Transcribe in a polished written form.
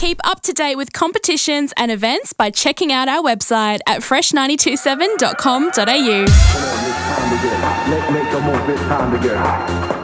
Keep up to date with competitions and events by checking out our website at fresh927.com.au. Make a move, it's time to get